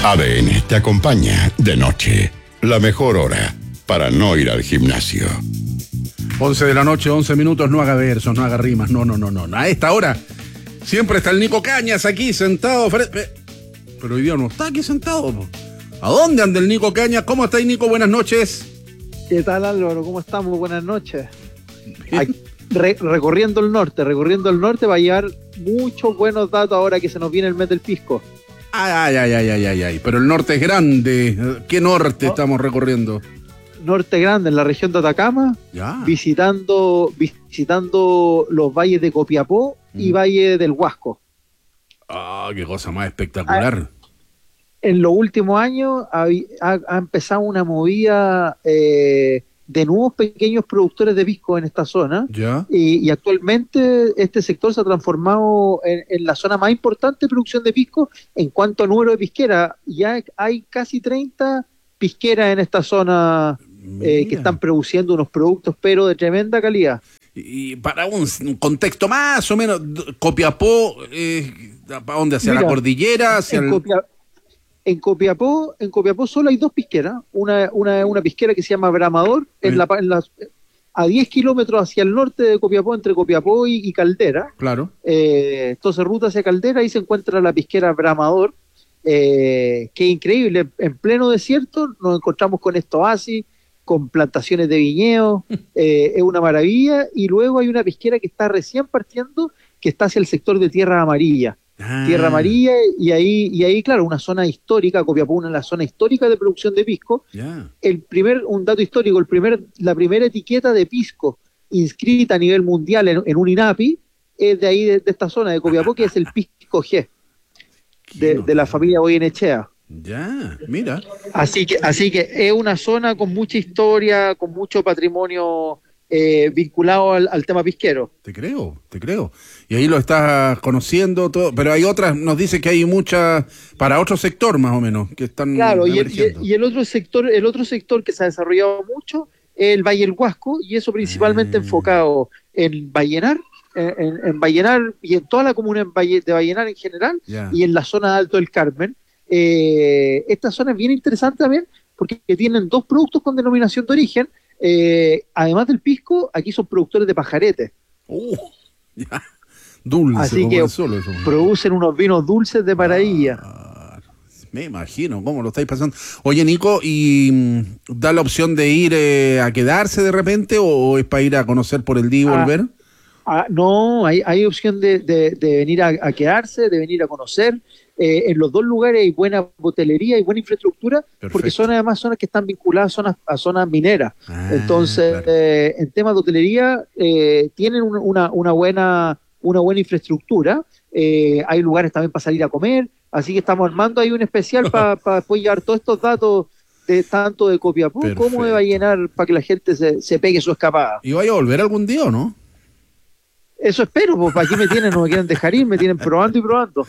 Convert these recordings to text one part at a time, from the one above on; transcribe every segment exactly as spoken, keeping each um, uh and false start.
A D N te acompaña de noche. La mejor hora para no ir al gimnasio. once de la noche, once minutos, no haga versos, no haga rimas, no, no, no, no. A esta hora siempre está el Nico Cañas aquí sentado. Pero hoy día no está aquí sentado. ¿A dónde anda el Nico Cañas? ¿Cómo está, Nico? Buenas noches. ¿Qué tal, Álvaro? ¿Cómo estamos? Buenas noches. Aquí, re, recorriendo el norte, recorriendo el norte va a llevar muchos buenos datos ahora que se nos viene el mes del pisco. Ay, ay, ay, ay, ay, ay. Pero el norte es grande. ¿Qué norte no. estamos recorriendo? Norte grande, en la región de Atacama, ya. visitando visitando los valles de Copiapó mm. y Valle del Huasco. Ah, qué cosa más espectacular. Ah, en los últimos años ha, ha, ha empezado una movida eh, de nuevos pequeños productores de pisco en esta zona. ¿Ya? Y, y actualmente este sector se ha transformado en, en la zona más importante de producción de pisco en cuanto a número de pisqueras. Ya hay casi treinta pisqueras en esta zona eh, que están produciendo unos productos, pero de tremenda calidad. Y para un, un contexto más o menos, Copiapó, eh, ¿para dónde? ¿Hacia Mira, la cordillera? Hacia en, el... Copia, en, Copiapó, en Copiapó solo hay dos pisqueras, una, una, una pisquera que se llama Bramador, en la, en la, a diez kilómetros hacia el norte de Copiapó, entre Copiapó y, y Caldera. Claro. Eh, entonces, ruta hacia Caldera, ahí se encuentra la pisquera Bramador. Eh, que increíble, en pleno desierto nos encontramos con estos oasis, con plantaciones de viñedos, eh, es una maravilla. Y luego hay una pisquera que está recién partiendo, que está hacia el sector de Tierra Amarilla. Ah. Tierra Amarilla, y ahí, y ahí, claro, una zona histórica, Copiapó, una la zona histórica de producción de pisco. Yeah. El primer, un dato histórico, el primer, la primera etiqueta de pisco inscrita a nivel mundial en, en un INAPI es de ahí, de, de esta zona de Copiapó, que es el pisco G. De, de la familia Goyenechea. Ya, mira. Así que, así que es una zona con mucha historia, con mucho patrimonio eh, vinculado al, al tema pisquero. Te creo, te creo. Y ahí lo estás conociendo todo, pero hay otras, nos dice que hay muchas para otro sector más o menos, que están Claro, y el, y, y el otro sector, el otro sector que se ha desarrollado mucho es el Valle del Huasco, y eso principalmente ah. enfocado en Vallenar, En, en Vallenar y en toda la comuna de Vallenar en general, yeah. y en la zona de Alto del Carmen. Eh, esta zona es bien interesante también porque tienen dos productos con denominación de origen. Eh, además del pisco, aquí son productores de pajarete. Uh, yeah. Dulce. Así que solo eso. Producen unos vinos dulces de maravilla. Ah, me imagino cómo lo estáis pasando. Oye, Nico, ¿y da la opción de ir eh, a quedarse de repente o es para ir a conocer por el día y ah. volver? Ah, no, hay, hay opción de, de, de venir a, a quedarse, de venir a conocer. Eh, en los dos lugares hay buena hotelería y buena infraestructura. Perfecto. Porque son además zonas que están vinculadas a zonas, a zonas mineras. Ah, Entonces, claro. eh, en temas de hotelería, eh, tienen una, una, buena, una buena infraestructura. Eh, hay lugares también para salir a comer. Así que estamos armando ahí un especial para pa después llevar todos estos datos, de tanto de Copiapó Perfecto. como de Vallenar, para que la gente se, se pegue su escapada. ¿Y vaya a volver algún día o no? Eso espero, pues aquí me tienen, no me quieren dejar ir, me tienen probando y probando.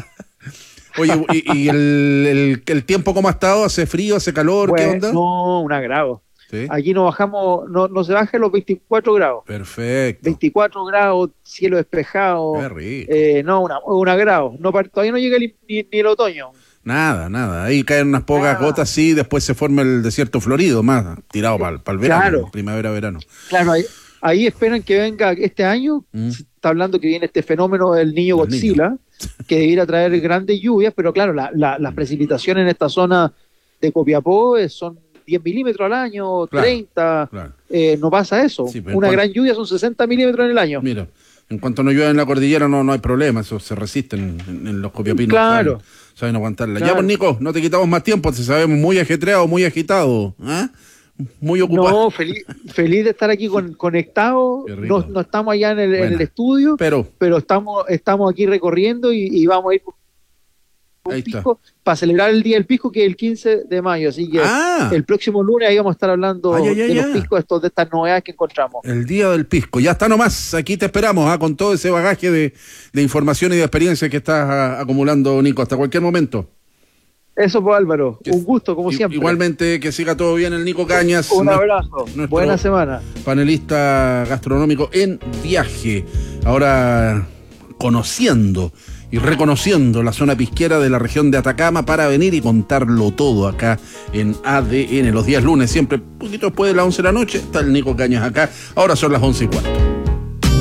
Oye, ¿y, y el, el, el tiempo cómo ha estado? ¿Hace frío, hace calor? Bueno, ¿qué onda? No, un agrado. ¿Sí? Aquí no bajamos, no, no se baja los veinticuatro grados. Perfecto. veinticuatro grados, cielo despejado. Qué rico. Eh, no, una, un agrado. No, todavía no llega el, ni, ni el otoño. Nada, nada. Ahí caen unas pocas nada. gotas, sí, después se forma el desierto florido, más tirado para el verano, claro. primavera-verano. Claro, ahí, ahí esperan que venga este año. Mm. Se está hablando que viene este fenómeno del niño el Godzilla, niño. que debiera traer grandes lluvias, pero claro, la, la, las precipitaciones en esta zona de Copiapó son diez milímetros al año, claro, treinta, claro. Eh, no pasa eso. Sí, Una gran cuanto... lluvia son sesenta milímetros en el año. Mira, en cuanto no llueve en la cordillera no, no hay problema, eso se resisten en, en los copiapinos. Claro. Saben, saben aguantarla. Claro. Ya, pues, Nico, no te quitamos más tiempo, te sabemos muy ajetreado, muy agitado, ¿eh? Muy ocupado. No, feliz, feliz de estar aquí con, conectado. No, no estamos allá en el, en el estudio, pero, pero estamos, estamos aquí recorriendo y, y vamos a ir un pisco para celebrar el Día del Pisco, que es el quince de mayo. Así que ah. el próximo lunes ahí vamos a estar hablando ay, ay, de ay, los piscos, estos, de estas novedades que encontramos. El Día del Pisco. Ya está nomás. Aquí te esperamos, ¿ah? Con todo ese bagaje de, de información y de experiencia que estás a, acumulando, Nico, hasta cualquier momento. Eso, pues, Álvaro, que, un gusto, como siempre. Igualmente, que siga todo bien el Nico Cañas. Un abrazo, buena semana. Panelista gastronómico en viaje, ahora conociendo y reconociendo la zona pisquera de la región de Atacama para venir y contarlo todo acá en A D N. Los días lunes, siempre un poquito después de las once de la noche, está el Nico Cañas acá. Ahora son las once y cuarto.